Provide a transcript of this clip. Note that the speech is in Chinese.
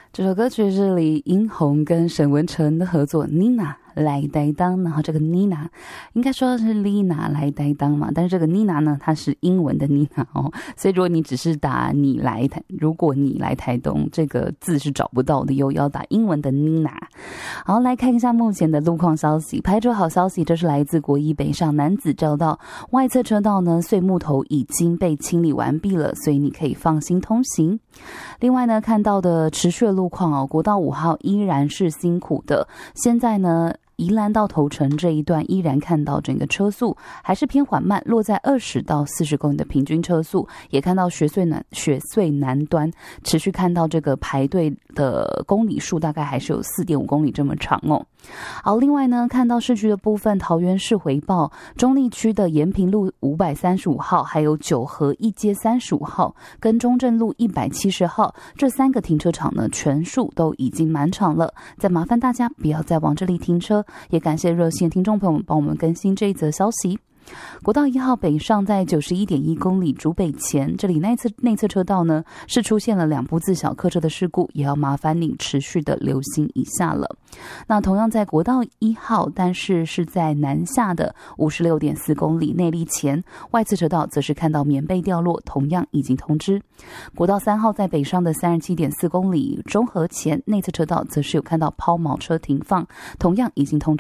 这首歌曲是李英宏跟沈文程的合作 Nina 来担当，然后这个 Nina 应该说是 Lina 来担当嘛，但是这个 Nina 呢，它是英文的 Nina 哦，所以如果你只是打如果你来台东这个字是找不到的，又要打英文的 Nina。 好，来看一下目前的路况消息。排除好消息，这是来自国一北上南子交道外侧车道呢，碎木头已经被清理完毕了，所以你可以放心通行。另外呢，看到的持续的路况哦，国道5号依然是辛苦的，现在呢宜兰到头城这一段依然看到整个车速还是偏缓慢，落在20到40公里的平均车速，也看到雪隧南端持续看到这个排队的公里数大概还是有 4.5 公里这么长哦。好，另外呢，看到市区的部分，桃园市回报中立区的延平路535号，还有九和一街35号跟中正路170号这3个停车场呢，全数都已经满场了。再麻烦大家不要再往这里停车，也感谢热线听众朋友们帮我们更新这一则消息。国道1号北上在 91.1 公里竹北前，这里内侧车道呢是出现了2部自小客车的事故，也要麻烦你持续的留心一下了。那同样在国道1号，但是在南下的 56.4 公里内坜前，外侧车道则是看到棉被掉落，同样已经通知。国道3号在北上的 37.4 公里中和前，内侧车道则是有看到抛锚车停放，同样已经通知